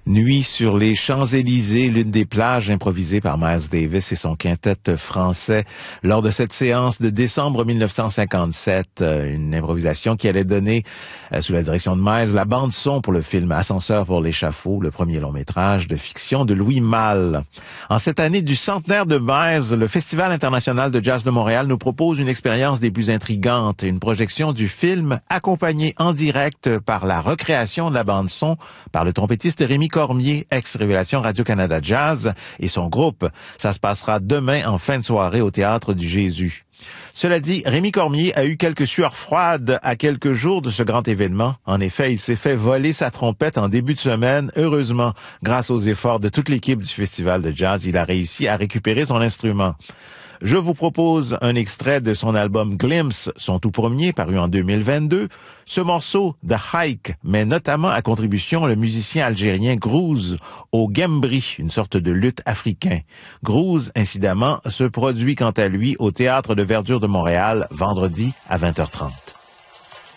Nuit sur les Champs-Élysées, l'une des plages improvisées par Miles Davis et son quintet français lors de cette séance de décembre 1957. Une improvisation qui allait donner, sous la direction de Miles, la bande-son pour le film Ascenseur pour l'échafaud, le premier long-métrage de fiction de Louis Malle. En cette année du centenaire de Miles, le Festival international de jazz de Montréal nous propose une expérience des plus intrigantes, une projection du film accompagnée en direct par la recréation de la bande-son par le trompettiste Rémi Cormier, ex-Révélation Radio-Canada Jazz, et son groupe. Ça se passera demain en fin de soirée au Théâtre du Jésus. Cela dit, Rémi Cormier a eu quelques sueurs froides à quelques jours de ce grand événement. En effet, il s'est fait voler sa trompette en début de semaine. Heureusement, grâce aux efforts de toute l'équipe du Festival de jazz, il a réussi à récupérer son instrument. Je vous propose un extrait de son album Glimpse, son tout premier, paru en 2022. Ce morceau, The Hike, met notamment à contribution le musicien algérien Grouz au Gembri, une sorte de luth africain. Grouz, incidemment, se produit quant à lui au Théâtre de Verdure de Montréal, vendredi à 20h30.